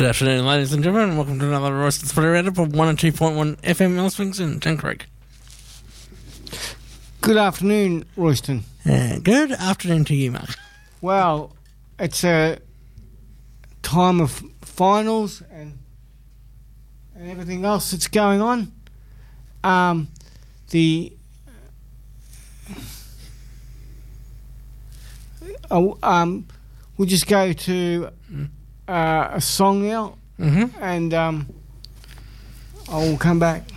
Good afternoon, ladies and gentlemen. Welcome to another Royston Splitter Roundup of 102.1 FM Alice Springs and Ten Creek. Good afternoon, Royston. Good afternoon to you, Mark. Well, it's a time of finals and everything else that's going on. We'll just go to a song now, and I will come back.